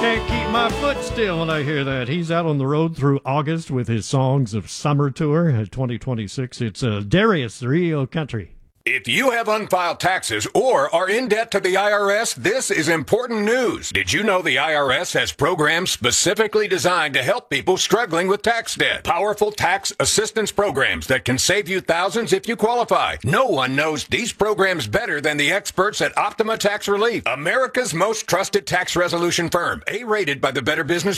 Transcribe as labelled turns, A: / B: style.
A: Can't keep my foot still when I hear that. He's out on the road through August with his Songs of Summer Tour 2026. It's Darius, Rio Country.
B: If you have unfiled taxes or are in debt to the IRS, this is important news. Did you know the IRS has programs specifically designed to help people struggling with tax debt? Powerful tax assistance programs that can save you thousands if you qualify. No one knows these programs better than the experts at Optima Tax Relief, America's most trusted tax resolution firm, A-rated by the Better Business